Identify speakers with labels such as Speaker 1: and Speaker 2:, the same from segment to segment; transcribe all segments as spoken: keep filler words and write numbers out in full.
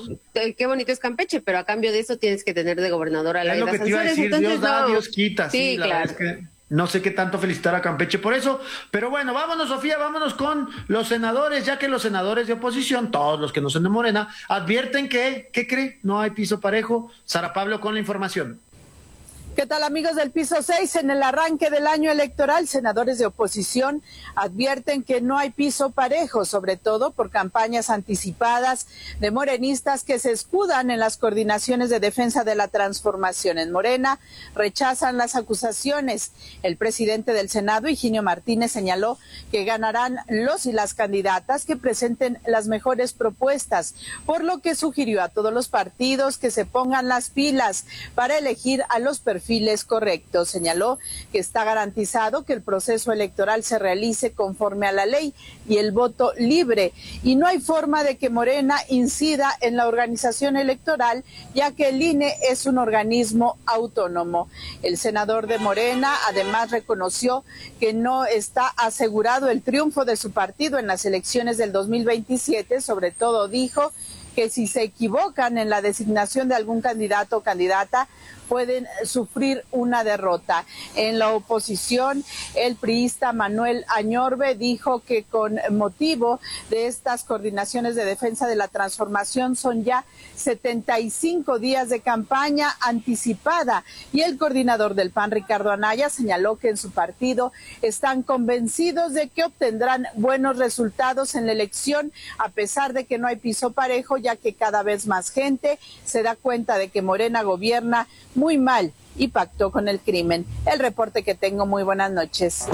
Speaker 1: eh, qué bonito es Campeche, pero a cambio de eso tienes que tener de gobernador a la
Speaker 2: Es lo que te iba a decir,
Speaker 1: Entonces,
Speaker 2: Dios da,
Speaker 1: no.
Speaker 2: Dios quita. Sí,
Speaker 1: Sí,
Speaker 2: la
Speaker 1: claro.
Speaker 2: verdad es que no sé qué tanto felicitar a Campeche por eso, pero bueno, vámonos, Sofía, vámonos con los senadores, ya que los senadores de oposición, todos los que no son de Morena, advierten que, ¿qué cree? No hay piso parejo. Sara Pablo con la información.
Speaker 3: ¿Qué tal, amigos del Piso seis? En el arranque del año electoral, senadores de oposición advierten que no hay piso parejo, sobre todo por campañas anticipadas de morenistas que se escudan en las coordinaciones de defensa de la transformación. En Morena rechazan las acusaciones. El presidente del Senado, Higinio Martínez, señaló que ganarán los y las candidatas que presenten las mejores propuestas, por lo que sugirió a todos los partidos que se pongan las pilas para elegir a los perfiles perfiles correctos. Señaló que está garantizado que el proceso electoral se realice conforme a la ley y el voto libre, y no hay forma de que Morena incida en la organización electoral, ya que el I N E es un organismo autónomo. El senador de Morena además reconoció que no está asegurado el triunfo de su partido en las elecciones del dos mil veintisiete, sobre todo dijo que si se equivocan en la designación de algún candidato o candidata, pueden sufrir una derrota. En la oposición, el priista Manuel Añorbe dijo que con motivo de estas coordinaciones de defensa de la transformación son ya setenta y cinco días de campaña anticipada, y el coordinador del P A N, Ricardo Anaya, señaló que en su partido están convencidos de que obtendrán buenos resultados en la elección, a pesar de que no hay piso parejo, ya que cada vez más gente se da cuenta de que Morena gobierna muy mal y pactó con el crimen. El reporte que tengo. Muy buenas noches.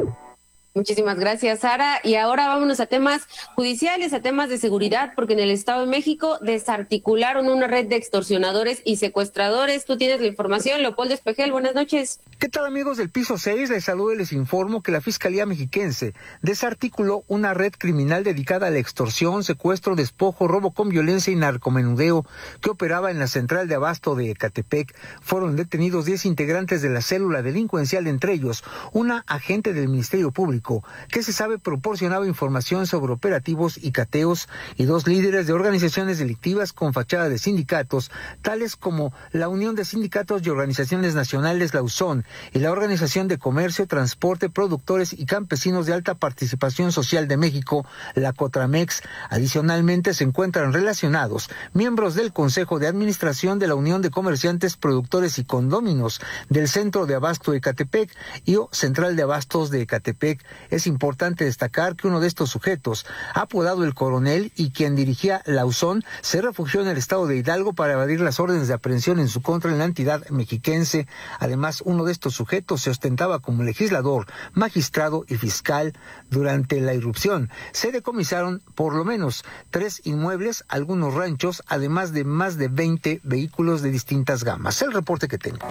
Speaker 1: Muchísimas gracias, Sara. Y ahora vámonos a temas judiciales, a temas de seguridad, porque en el Estado de México desarticularon una red de extorsionadores y secuestradores. Tú tienes la información, Leopoldo Espejel, buenas noches.
Speaker 4: ¿Qué tal, amigos del Piso seis? Les saludo y les informo que la Fiscalía Mexiquense desarticuló una red criminal dedicada a la extorsión, secuestro, despojo, robo con violencia y narcomenudeo que operaba en la central de abasto de Ecatepec. Fueron detenidos diez integrantes de la célula delincuencial, entre ellos una agente del Ministerio Público que se sabe proporcionaba información sobre operativos y cateos, y dos líderes de organizaciones delictivas con fachada de sindicatos, tales como la Unión de Sindicatos y Organizaciones Nacionales, la U S O N, y la Organización de Comercio, Transporte, Productores y Campesinos de Alta Participación Social de México, la COTRAMEX. Adicionalmente se encuentran relacionados miembros del Consejo de Administración de la Unión de Comerciantes, Productores y Condóminos del Centro de Abasto de Ecatepec y o Central de Abastos de Ecatepec. Es importante destacar que uno de estos sujetos, apodado el Coronel y quien dirigía la U S O N, se refugió en el estado de Hidalgo para evadir las órdenes de aprehensión en su contra en la entidad mexiquense. Además, uno de estos sujetos se ostentaba como legislador, magistrado y fiscal. Durante la irrupción se decomisaron por lo menos tres inmuebles, algunos ranchos, además de más de veinte vehículos de distintas gamas. El reporte que tengo.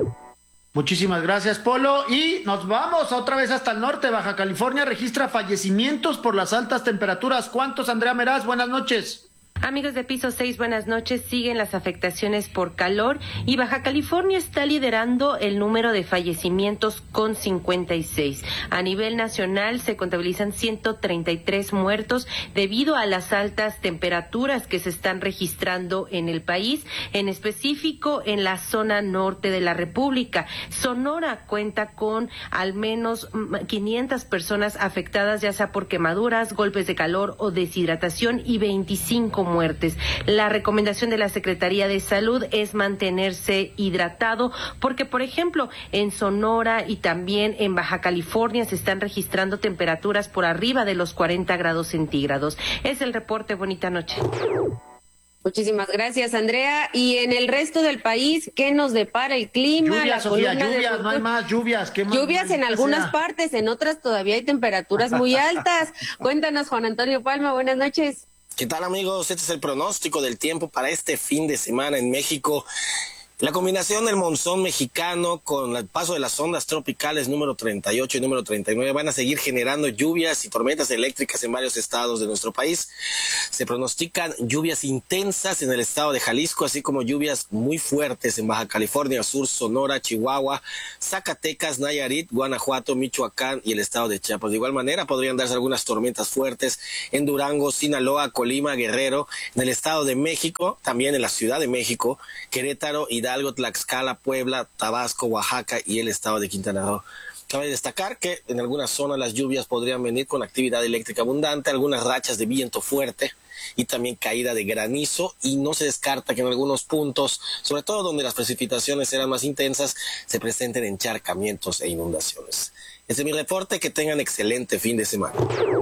Speaker 2: Muchísimas gracias, Polo. Y nos vamos otra vez hasta el norte. Baja California registra fallecimientos por las altas temperaturas. ¿Cuántos, Andrea Meraz? Buenas noches.
Speaker 5: Amigos de Piso seis, buenas noches. Siguen las afectaciones por calor y Baja California está liderando el número de fallecimientos con cincuenta y seis. A nivel nacional se contabilizan ciento treinta y tres muertos debido a las altas temperaturas que se están registrando en el país, en específico en la zona norte de la República. Sonora cuenta con al menos quinientas personas afectadas, ya sea por quemaduras, golpes de calor o deshidratación, y veinticinco muertes. La recomendación de la Secretaría de Salud es mantenerse hidratado porque, por ejemplo, en Sonora y también en Baja California se están registrando temperaturas por arriba de los cuarenta grados centígrados. Es el reporte. Bonita noche.
Speaker 1: Muchísimas gracias, Andrea. Y en el resto del país, ¿qué nos depara el clima?
Speaker 2: Lluvias,
Speaker 1: la
Speaker 2: Sofía,
Speaker 1: columna
Speaker 2: lluvias,
Speaker 1: de...
Speaker 2: no hay más lluvias. ¿Qué más
Speaker 1: Lluvias en algunas
Speaker 2: sea?
Speaker 1: partes, en otras todavía hay temperaturas muy altas. Cuéntanos, Juan Antonio Palma, buenas noches.
Speaker 6: ¿Qué tal, amigos? Este es el pronóstico del tiempo para este fin de semana en México. La combinación del monzón mexicano con el paso de las ondas tropicales número treinta y ocho y número treinta y nueve van a seguir generando lluvias y tormentas eléctricas en varios estados de nuestro país. Se pronostican lluvias intensas en el estado de Jalisco, así como lluvias muy fuertes en Baja California Sur, Sonora, Chihuahua, Zacatecas, Nayarit, Guanajuato, Michoacán y el estado de Chiapas. De igual manera podrían darse algunas tormentas fuertes en Durango, Sinaloa, Colima, Guerrero, en el estado de México, también en la Ciudad de México, Querétaro, Hidalgo, Hidalgo, Tlaxcala, Puebla, Tabasco, Oaxaca y el estado de Quintana Roo. Cabe destacar que en algunas zonas las lluvias podrían venir con actividad eléctrica abundante, algunas rachas de viento fuerte y también caída de granizo, y no se descarta que en algunos puntos, sobre todo donde las precipitaciones eran más intensas, se presenten encharcamientos e inundaciones. Este es mi reporte, que tengan excelente fin de semana.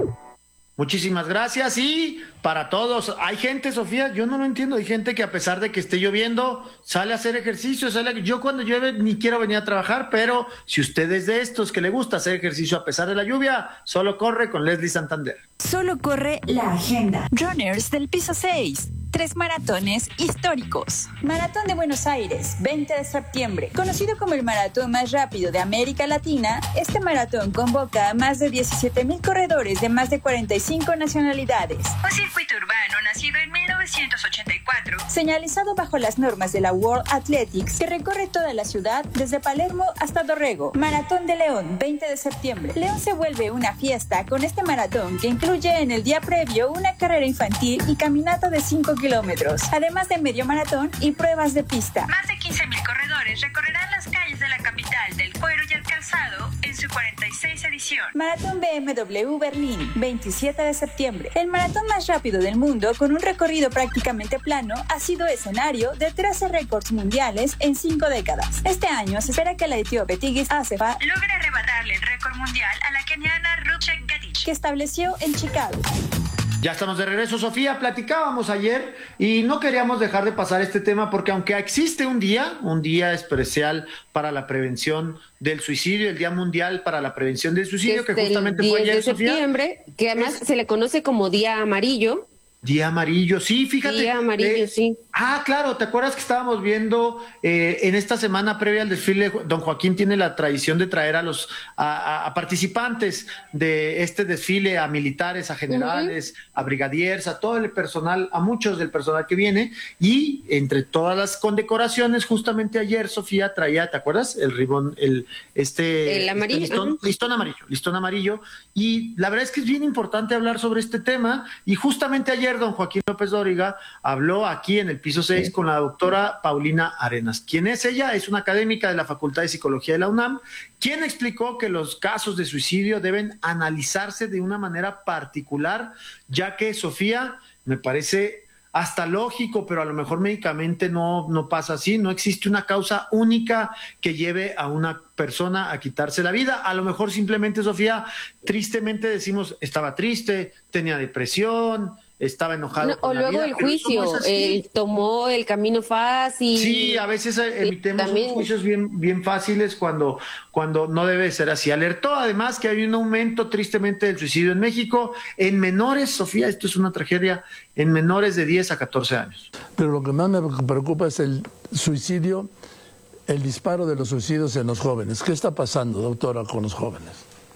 Speaker 2: Muchísimas gracias. Y para todos, hay gente, Sofía, yo no lo entiendo, hay gente que a pesar de que esté lloviendo, sale a hacer ejercicio, sale a... Yo cuando llueve ni quiero venir a trabajar, pero si usted es de estos que le gusta hacer ejercicio a pesar de la lluvia, solo corre con Leslie Santander.
Speaker 7: Solo corre la agenda. Runners del piso seis. Tres maratones históricos. Maratón de Buenos Aires, veinte de septiembre. Conocido como el maratón más rápido de América Latina, este maratón convoca a más de diecisiete mil corredores de más de cuarenta y cinco nacionalidades. Un circuito urbano nacido en mil novecientos ochenta y cuatro, señalizado bajo las normas de la World Athletics, que recorre toda la ciudad desde Palermo hasta Dorrego. Maratón de León, veinte de septiembre. León se vuelve una fiesta con este maratón, que incluye en el día previo una carrera infantil y caminata de cinco kilómetros, además de medio maratón y pruebas de pista. Más de quince mil corredores recorrerán las calles de la capital del cuero y el calzado en su cuarenta y seis edición. Maratón B M W Berlín, veintisiete de septiembre. El maratón más rápido del mundo, con un recorrido prácticamente plano, ha sido escenario de trece récords mundiales en cinco décadas. Este año se espera que la etíope Tigis Assefa logre arrebatarle el récord mundial a la keniana Ruth Chepngetich, que estableció en Chicago.
Speaker 2: Ya estamos de regreso, Sofía. Platicábamos ayer y no queríamos dejar de pasar este tema porque aunque existe un día, un día especial para la prevención del suicidio, el Día Mundial para la Prevención del Suicidio, que, que justamente fue ayer,
Speaker 1: de septiembre, Sofía, que además es... se le conoce como Día Amarillo.
Speaker 2: Día Amarillo, sí, fíjate.
Speaker 1: Día Amarillo,
Speaker 2: eh,
Speaker 1: sí.
Speaker 2: Ah, claro, ¿te acuerdas que estábamos viendo eh, en esta semana previa al desfile? Don Joaquín tiene la tradición de traer a los a, a participantes de este desfile, a militares, a generales, uh-huh. a brigadiers, a todo el personal, a muchos del personal que viene, y entre todas las condecoraciones, justamente ayer Sofía traía, ¿te acuerdas? El ribón, el este,
Speaker 1: el amarillo,
Speaker 2: este listón,
Speaker 1: uh-huh.
Speaker 2: listón amarillo, listón amarillo, y la verdad es que es bien importante hablar sobre este tema, y justamente ayer don Joaquín López Dóriga habló aquí en el piso seis con la doctora Paulina Arenas. ¿Quién es ella? Es una académica de la Facultad de Psicología de la UNAM, quien explicó que los casos de suicidio deben analizarse de una manera particular, ya que, Sofía, me parece hasta lógico, pero a lo mejor médicamente no, no pasa así, no existe una causa única que lleve a una persona a quitarse la vida. A lo mejor simplemente, Sofía, tristemente decimos, estaba triste, tenía depresión, estaba enojado. No,
Speaker 1: con o
Speaker 2: la
Speaker 1: luego
Speaker 2: vida,
Speaker 1: el juicio, no él tomó el camino fácil.
Speaker 2: Sí, a veces emitimos también... juicios bien, bien fáciles cuando, cuando no debe ser así. Alertó además que hay un aumento tristemente del suicidio en México, en menores, Sofía, esto es una tragedia, en menores de diez a catorce años.
Speaker 8: Pero lo que más me preocupa es el suicidio, el disparo de los suicidios en los jóvenes. ¿Qué está pasando, doctora, con los jóvenes?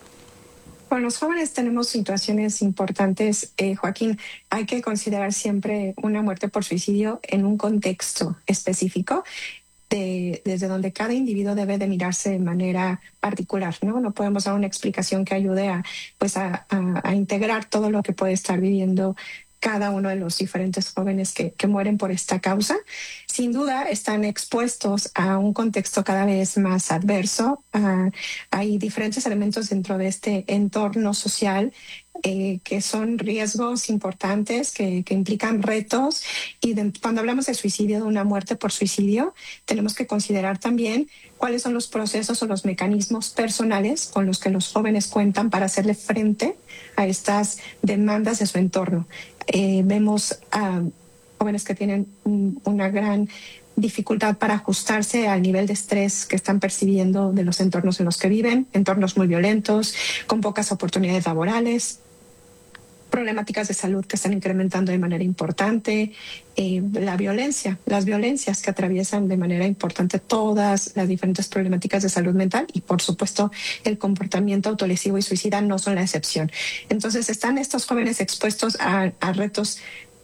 Speaker 9: Con los jóvenes tenemos situaciones importantes, eh, Joaquín. Hay que considerar siempre una muerte por suicidio en un contexto específico, de, desde donde cada individuo debe de mirarse de manera particular, ¿no? No podemos dar una explicación que ayude a, pues a, a, a integrar todo lo que puede estar viviendo cada uno de los diferentes jóvenes que, que mueren por esta causa. Sin duda están expuestos a un contexto cada vez más adverso. Uh, hay diferentes elementos dentro de este entorno social eh, que son riesgos importantes, que, que implican retos. Y de, cuando hablamos de suicidio, de una muerte por suicidio, tenemos que considerar también cuáles son los procesos o los mecanismos personales con los que los jóvenes cuentan para hacerle frente a estas demandas de su entorno. Eh, vemos a jóvenes que tienen un, una gran dificultad para ajustarse al nivel de estrés que están percibiendo de los entornos en los que viven, entornos muy violentos, con pocas oportunidades laborales. problemáticas de salud que están incrementando de manera importante, eh, la violencia, las violencias que atraviesan de manera importante todas las diferentes problemáticas de salud mental y, por supuesto, el comportamiento autolesivo y suicida no son la excepción. Entonces, están estos jóvenes expuestos a, a retos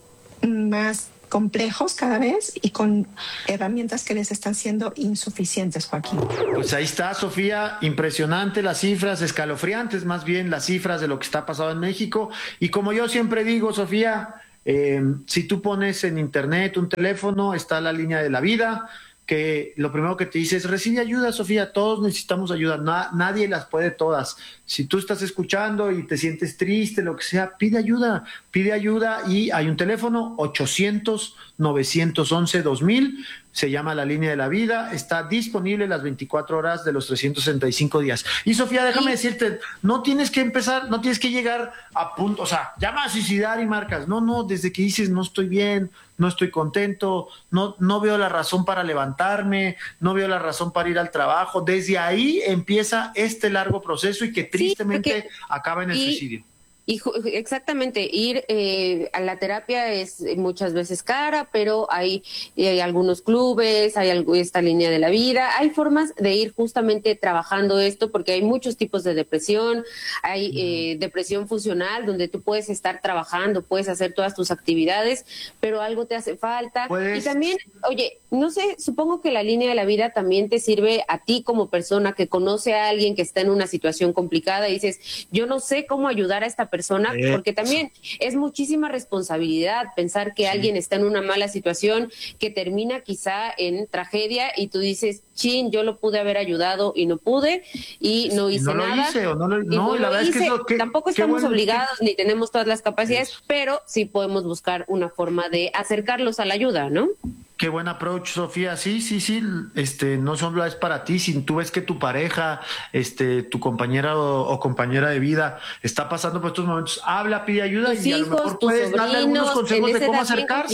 Speaker 9: más complejos cada vez y con herramientas que les están siendo insuficientes, Joaquín.
Speaker 2: Pues ahí está, Sofía, impresionante las cifras, escalofriantes más bien las cifras de lo que está pasando en México. Y como yo siempre digo, Sofía, eh, si tú pones en internet un teléfono, está la línea de la vida, que lo primero que te dice es recibe ayuda, Sofía, todos necesitamos ayuda, Na, nadie las puede todas. Si tú estás escuchando y te sientes triste, lo que sea, pide ayuda, pide ayuda y hay un teléfono ochocientos, novecientos once, dos mil, se llama la línea de la vida, está disponible las veinticuatro horas de los trescientos sesenta y cinco días. Y Sofía, déjame decirte, no tienes que empezar, no tienes que llegar a punto, o sea, llama a suicidar y marcas, no, no, desde que dices no estoy bien, no estoy contento, no, no veo la razón para levantarme, no veo la razón para ir al trabajo, desde ahí empieza este largo proceso y que tristemente sí, porque, acaba en el y, suicidio.
Speaker 1: Y exactamente, ir eh, a la terapia es muchas veces cara, pero hay, hay algunos clubes, hay algo, esta línea de la vida, hay formas de ir justamente trabajando esto, porque hay muchos tipos de depresión, hay eh, depresión funcional, donde tú puedes estar trabajando, puedes hacer todas tus actividades, pero algo te hace falta. Pues... Y también, oye, no sé, supongo que la línea de la vida también te sirve a ti como persona que conoce a alguien que está en una situación complicada y dices, yo no sé cómo ayudar a esta persona, persona, porque también es muchísima responsabilidad pensar que sí. alguien está en una mala situación que termina quizá en tragedia y tú dices, chin, yo lo pude haber ayudado y no pude y no hice
Speaker 2: no lo
Speaker 1: nada.
Speaker 2: Hice, o no lo,
Speaker 1: y
Speaker 2: no,
Speaker 1: no
Speaker 2: la
Speaker 1: lo
Speaker 2: verdad
Speaker 1: hice.
Speaker 2: Es que eso, qué,
Speaker 1: Tampoco estamos
Speaker 2: bueno,
Speaker 1: obligados
Speaker 2: qué...
Speaker 1: ni tenemos todas las capacidades, eso. Pero sí podemos buscar una forma de acercarlos a la ayuda, ¿no?
Speaker 2: Qué buen approach, Sofía. Sí, sí, sí. Este, no solo es para ti. Si tú ves que tu pareja, este, tu compañera o, o compañera de vida está pasando por estos momentos, habla, pide ayuda
Speaker 1: tus
Speaker 2: y
Speaker 1: hijos,
Speaker 2: a lo mejor
Speaker 1: tus
Speaker 2: puedes
Speaker 1: sobrinos,
Speaker 2: darle algunos consejos de cómo acercarse.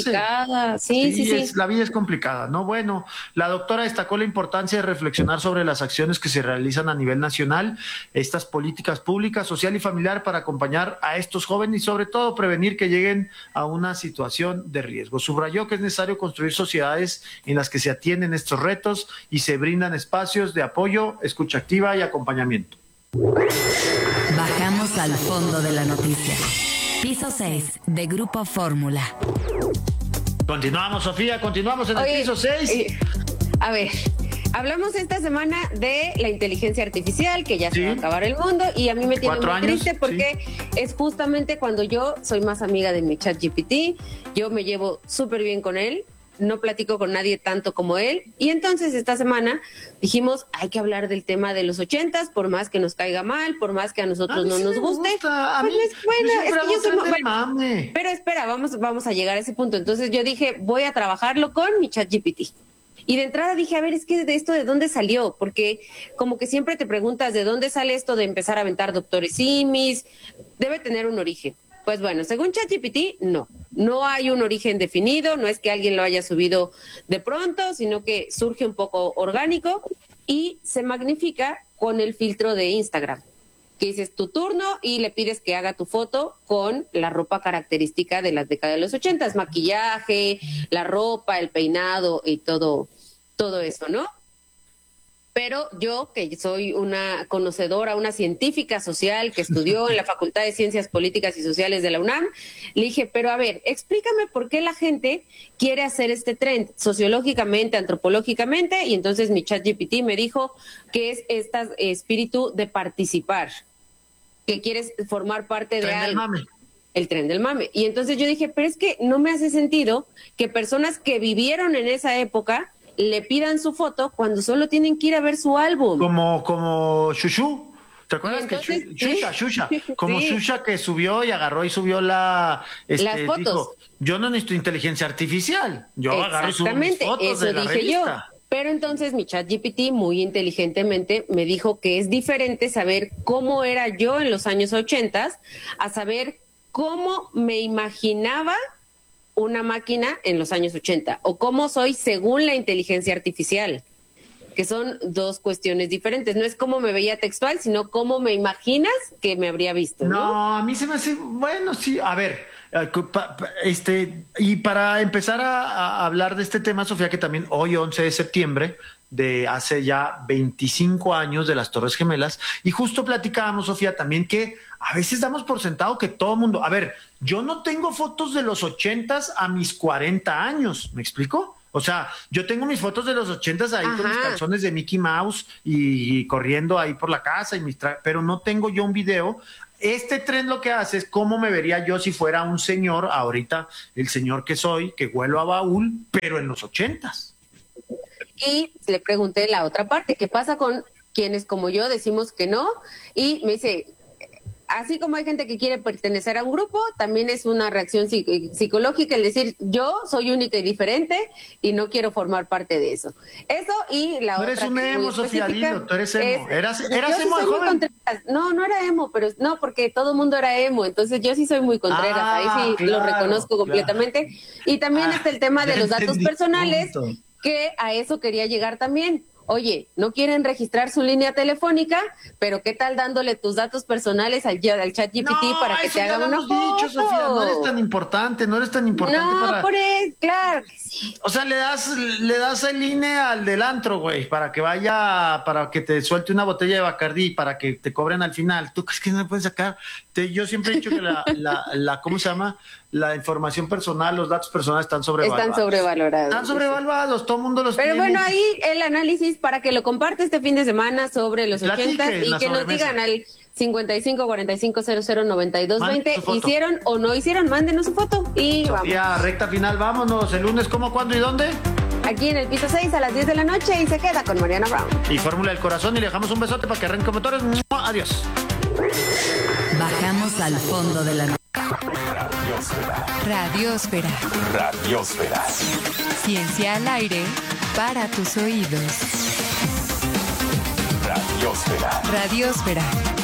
Speaker 1: Sí, sí, sí.
Speaker 2: Es, la vida es complicada, ¿no? Bueno, la doctora destacó la importancia de reflexionar sobre las acciones que se realizan a nivel nacional, estas políticas públicas, social y familiar para acompañar a estos jóvenes y sobre todo prevenir que lleguen a una situación de riesgo. Subrayó que es necesario construir sociedades en las que se atienden estos retos y se brindan espacios de apoyo, escucha activa y acompañamiento.
Speaker 10: Bajamos al fondo de la noticia. Piso seis de Grupo Fórmula.
Speaker 2: Continuamos, Sofía, continuamos en
Speaker 1: Oye,
Speaker 2: el piso seis.
Speaker 1: Eh, a ver, hablamos esta semana de la inteligencia artificial, que ya sí. se va a acabar el mundo, y a mí me tiene muy años, triste porque sí. es justamente cuando yo soy más amiga de mi ChatGPT, yo me llevo súper bien con él, no platico con nadie tanto como él, y entonces esta semana dijimos, hay que hablar del tema de los ochentas, por más que nos caiga mal, por más que a nosotros a no
Speaker 2: sí
Speaker 1: nos guste,
Speaker 2: gusta. A
Speaker 1: pues
Speaker 2: mí,
Speaker 1: no es bueno, es que yo soy muy, bueno,
Speaker 2: mame.
Speaker 1: Pero espera, vamos, vamos a llegar a ese punto. Entonces yo dije, voy a trabajarlo con mi ChatGPT. Y de entrada dije, a ver, es que de esto de dónde salió, porque como que siempre te preguntas de dónde sale esto de empezar a aventar doctores simis, debe tener un origen. Pues bueno, según ChatGPT, no, no hay un origen definido, no es que alguien lo haya subido de pronto, sino que surge un poco orgánico y se magnifica con el filtro de Instagram, que dices tu turno y le pides que haga tu foto con la ropa característica de las décadas de los ochentas, maquillaje, la ropa, el peinado y todo, todo eso, ¿no? Pero yo, que soy una conocedora, una científica social que estudió en la Facultad de Ciencias Políticas y Sociales de la UNAM, le dije, pero a ver, explícame por qué la gente quiere hacer este trend sociológicamente, antropológicamente, y entonces mi ChatGPT me dijo que es este espíritu de participar, que quieres formar parte de algo. Mame. El tren del mame. Y entonces yo dije, pero es que no me hace sentido que personas que vivieron en esa época le pidan su foto cuando solo tienen que ir a ver su álbum.
Speaker 2: Como, como Shushu. ¿Te acuerdas entonces, que Shusha, ¿sí? Shusha, como sí. Shusha que subió y agarró y subió la... Este,
Speaker 1: las fotos.
Speaker 2: Dijo, yo no necesito inteligencia artificial. Yo agarro y subo mis fotos
Speaker 1: eso
Speaker 2: de la
Speaker 1: dije
Speaker 2: revista.
Speaker 1: Yo. Pero entonces mi ChatGPT muy inteligentemente me dijo que es diferente saber cómo era yo en los años ochentas a saber cómo me imaginaba una máquina en los años ochenta o cómo soy según la inteligencia artificial. que son dos cuestiones diferentes. No es cómo me veía textual, sino cómo me imaginas que me habría visto, ¿no?
Speaker 2: No, a mí se me hace, bueno, sí, a ver, este, y para empezar a, a hablar de este tema, Sofía, que también hoy, once de septiembre, de hace ya veinticinco años de las Torres Gemelas, y justo platicábamos, Sofía, también que a veces damos por sentado que todo mundo, a ver, yo no tengo fotos de los ochentas a mis cuarenta años, ¿me explico? O sea, yo tengo mis fotos de los ochentas ahí Ajá. con mis calzones de Mickey Mouse y, y corriendo ahí por la casa, y mis tra- pero no tengo yo un video. Este tren lo que hace es cómo me vería yo si fuera un señor, ahorita el señor que soy, que huelo a baúl, pero en los ochentas.
Speaker 1: Y le pregunté la otra parte, ¿qué pasa con quienes como yo decimos que no? Y me dice, así como hay gente que quiere pertenecer a un grupo, también es una reacción psic- psicológica el decir, yo soy única y diferente y no quiero formar parte de eso. Eso y la
Speaker 2: tú
Speaker 1: otra...
Speaker 2: Eres un emo, Sofía, dilo, tú eres emo.
Speaker 1: Es,
Speaker 2: ¿Eras, eras emo de joven?
Speaker 1: No, no era emo, pero no, porque todo el mundo era emo, entonces yo sí soy muy contreras, ah, ahí sí claro, lo reconozco completamente. Claro. Y también ah, está el tema de los datos personales, punto. Que a eso quería llegar también. Oye, no quieren registrar su línea telefónica, pero ¿qué tal dándole tus datos personales al, al chat G P T no, para que te haga una foto?
Speaker 2: Dicho, Sofía, no eres tan importante, no eres tan importante
Speaker 1: no,
Speaker 2: para...
Speaker 1: por eso, claro que sí.
Speaker 2: O sea, le das, le das el I N E al del antro, güey, para que vaya, para que te suelte una botella de Bacardí, para que te cobren al final. ¿Tú crees que no me pueden sacar? Te, yo siempre he dicho que la, la, la, ¿cómo se llama? La información personal, los datos personales están sobrevalorados.
Speaker 1: Están sobrevalorados.
Speaker 2: Están sobrevalorados, todo el mundo los
Speaker 1: Pero
Speaker 2: tiene.
Speaker 1: bueno, ahí el análisis para que lo comparte este fin de semana sobre los ochentas y que nos digan al cincuenta y cinco cuarenta y cinco cero cero noventa y dos veinte hicieron o no hicieron, mándenos su foto y
Speaker 2: Sofía,
Speaker 1: vamos.
Speaker 2: Recta final, vámonos. ¿El lunes cómo, cuándo y dónde?
Speaker 1: Aquí en el piso seis a las diez de la noche y se queda con Mariana Brown.
Speaker 2: Y Fórmula del Corazón y le dejamos un besote para que arranque motores. Adiós.
Speaker 10: Bajamos al fondo de la noche.
Speaker 11: Radiosfera.
Speaker 12: Radiosfera.
Speaker 11: Ciencia al aire para tus oídos.
Speaker 12: Radiosfera.
Speaker 11: Radiosfera.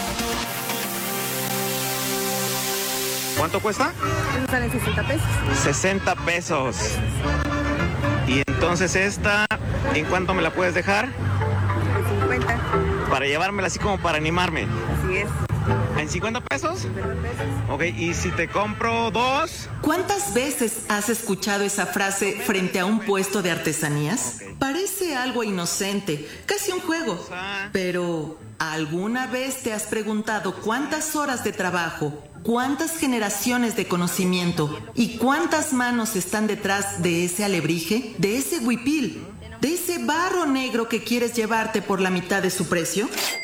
Speaker 13: ¿Cuánto cuesta?
Speaker 14: Salen sesenta pesos.
Speaker 13: sesenta pesos. Y entonces esta, ¿en cuánto me la puedes dejar?
Speaker 14: En cincuenta.
Speaker 13: Para llevármela así como para animarme.
Speaker 14: Así es.
Speaker 13: ¿En cincuenta pesos? cincuenta pesos. Ok, ¿y si te compro dos?
Speaker 15: ¿Cuántas veces has escuchado esa frase frente a un puesto de artesanías? Parece algo inocente, casi un juego. Pero, ¿alguna vez te has preguntado cuántas horas de trabajo, cuántas generaciones de conocimiento y cuántas manos están detrás de ese alebrije, de ese huipil, de ese barro negro que quieres llevarte por la mitad de su precio?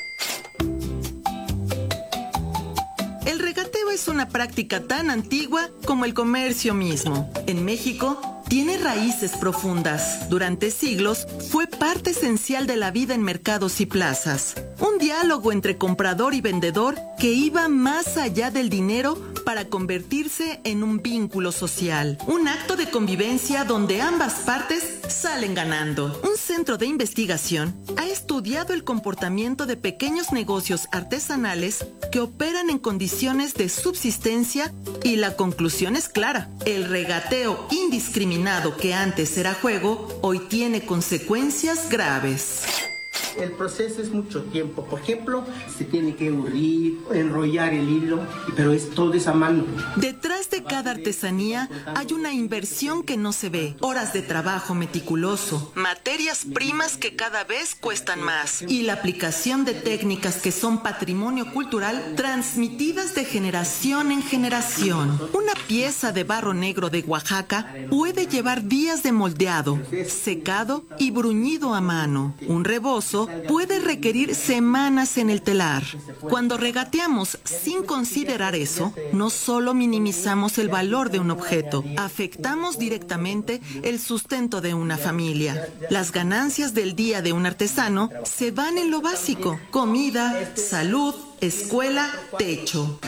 Speaker 15: El regateo es una práctica tan antigua como el comercio mismo. En México, tiene raíces profundas. Durante siglos, fue parte esencial de la vida en mercados y plazas. Un diálogo entre comprador y vendedor que iba más allá del dinero para convertirse en un vínculo social. Un acto de convivencia donde ambas partes salen ganando. Un centro de investigación ha estudiado el comportamiento de pequeños negocios artesanales que operan en condiciones de subsistencia y la conclusión es clara. El regateo indiscriminado que antes era juego, hoy tiene consecuencias graves.
Speaker 16: El proceso es mucho tiempo. Por ejemplo, se tiene que urrir, enrollar el hilo, pero es todo es a mano.
Speaker 15: Detrás de cada artesanía hay una inversión que no se ve, horas de trabajo meticuloso, materias primas que cada vez cuestan más y la aplicación de técnicas que son patrimonio cultural transmitidas de generación en generación. Una pieza de barro negro de Oaxaca puede llevar días de moldeado, secado y bruñido a mano. Un rebozo puede requerir semanas en el telar. Cuando regateamos sin considerar eso, no solo minimizamos el valor de un objeto, afectamos directamente el sustento de una familia. Las ganancias del día de un artesano se van en lo básico: comida, salud, escuela, techo.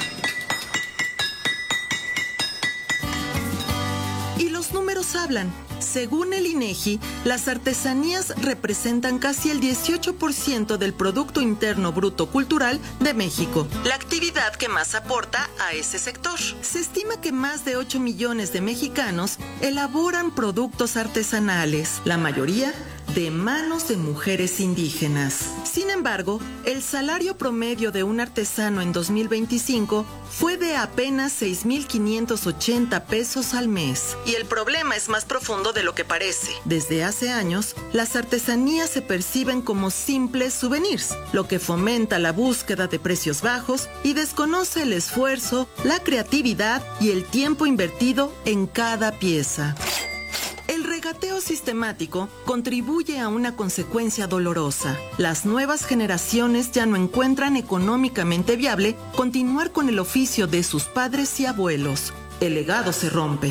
Speaker 15: Y los números hablan. Según el INEGI, las artesanías representan casi el dieciocho por ciento del Producto Interno Bruto Cultural de México, la actividad que más aporta a ese sector. Se estima que más de ocho millones de mexicanos elaboran productos artesanales, la mayoría de manos de mujeres indígenas. Sin embargo, el salario promedio de un artesano en dos mil veinticinco fue de apenas seis mil quinientos ochenta pesos al mes. Y el problema es más profundo de lo que parece. Desde hace años, las artesanías se perciben como simples souvenirs, lo que fomenta la búsqueda de precios bajos y desconoce el esfuerzo, la creatividad y el tiempo invertido en cada pieza. El regateo sistemático contribuye a una consecuencia dolorosa. Las nuevas generaciones ya no encuentran económicamente viable continuar con el oficio de sus padres y abuelos. El legado se rompe.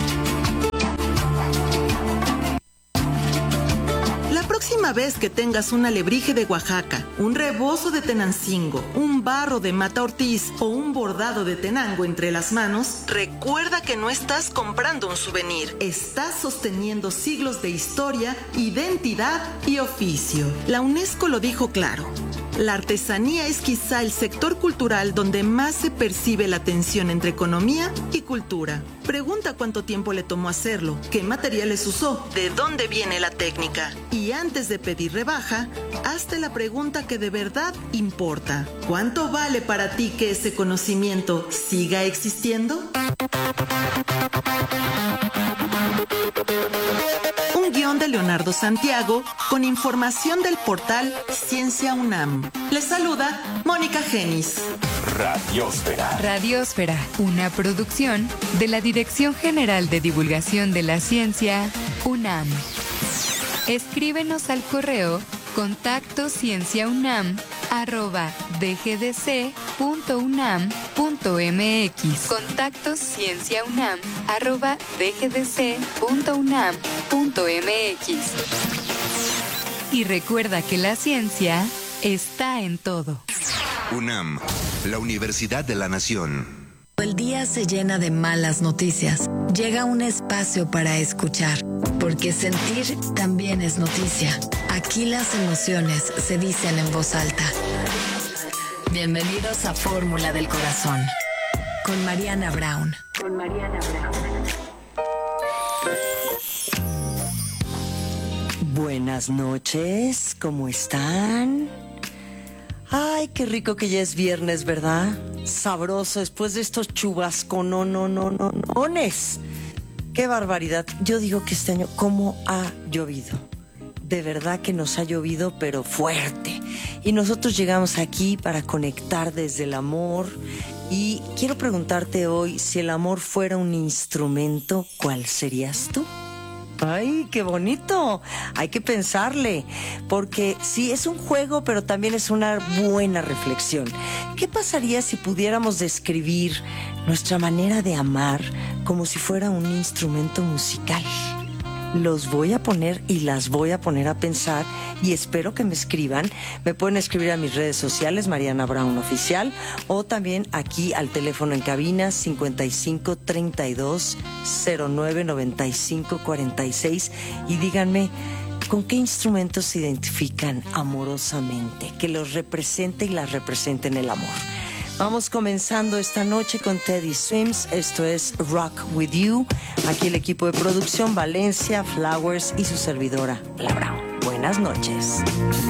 Speaker 15: La próxima vez que tengas un alebrije de Oaxaca, un rebozo de Tenancingo, un barro de Mata Ortiz o un bordado de Tenango entre las manos, recuerda que no estás comprando un souvenir, estás sosteniendo siglos de historia, identidad y oficio. La UNESCO lo dijo claro. La artesanía es quizá el sector cultural donde más se percibe la tensión entre economía y cultura. Pregunta cuánto tiempo le tomó hacerlo, qué materiales usó, de dónde viene la técnica. Y antes de pedir rebaja, hazte la pregunta que de verdad importa. ¿Cuánto vale para ti que ese conocimiento siga existiendo? Un guión de Leonardo Santiago con información del portal Ciencia UNAM. Les saluda Mónica Genis.
Speaker 12: Radiósfera.
Speaker 11: Radiósfera, una producción de la Dirección General de Divulgación de la Ciencia, UNAM. Escríbenos al correo contacto cienciaunam arroba dgdc punto unam punto mx. Contacto cienciaunam arroba dgdc punto unam punto mx. Y recuerda que la ciencia está en todo.
Speaker 17: UNAM, la Universidad de la Nación.
Speaker 10: El día se llena de malas noticias. Llega un espacio para escuchar, porque sentir también es noticia. Aquí las emociones se dicen en voz alta. Bienvenidos a Fórmula del Corazón, con Mariana Brown. Con Mariana Brown.
Speaker 18: Buenas noches, ¿cómo están? Ay, qué rico que ya es viernes, ¿verdad? Sabroso, después de estos chubasco, no, no, no, no, nones. Qué barbaridad. Yo digo que este año, ¿cómo ha llovido? De verdad que nos ha llovido, pero fuerte. Y nosotros llegamos aquí para conectar desde el amor. Y quiero preguntarte hoy, si el amor fuera un instrumento, ¿cuál serías tú? ¡Ay, qué bonito! Hay que pensarle, porque sí, es un juego, pero también es una buena reflexión. ¿Qué pasaría si pudiéramos describir nuestra manera de amar como si fuera un instrumento musical? Los voy a poner y las voy a poner a pensar y espero que me escriban. Me pueden escribir a mis redes sociales, Mariana Brown Oficial, o también aquí al teléfono en cabina cincuenta y cinco treinta y dos cero nueve noventa y cinco cuarenta y seis y díganme con qué instrumentos se identifican amorosamente, que los represente y las represente en el amor. Vamos comenzando esta noche con Teddy Swims. Esto es Rock With You. Aquí el equipo de producción, Valencia, Flowers y su servidora, La Brown. Buenas noches.